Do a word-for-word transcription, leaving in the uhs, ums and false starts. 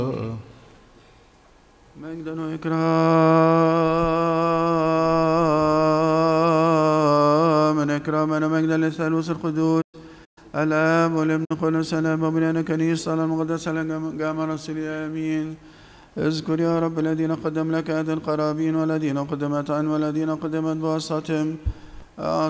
مجدا وإكراما إكراما ومجدا للثالوث القدوس الآب والابن والقدس السلام وبنيان كنيسة المقدسة جامع رسول آمين. اذكر يا رب الذين قدم لك هذه القرابين والذين قدمت عن والذين قدمت بواسطتهم